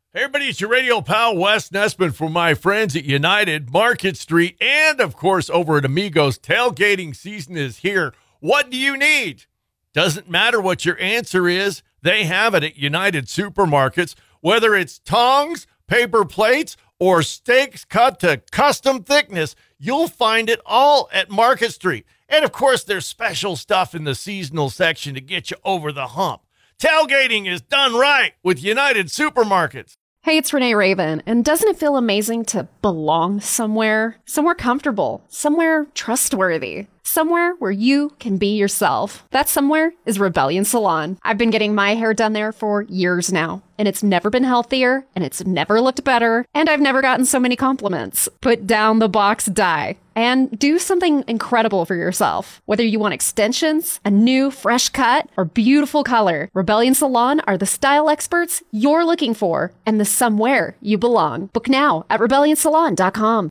Hey everybody, it's your radio pal Wes Nessman for my friends at United Market Street and, of course, over at Amigos. Tailgating season is here. What do you need? Doesn't matter what your answer is. They have it at United Supermarkets. Whether it's tongs, paper plates, or steaks cut to custom thickness, you'll find it all at Market Street. And, of course, there's special stuff in the seasonal section to get you over the hump. Tailgating is done right with United Supermarkets. Hey, it's Renee Raven, and doesn't it feel amazing to belong somewhere? Somewhere comfortable, somewhere trustworthy, somewhere where you can be yourself. That somewhere is Rebellion Salon. I've been getting my hair done there for years now, and it's never been healthier, and it's never looked better, and I've never gotten so many compliments. Put down the box dye and do something incredible for yourself. Whether you want extensions, a new fresh cut, or beautiful color, Rebellion Salon are the style experts you're looking for and the somewhere you belong. Book now at rebellionsalon.com.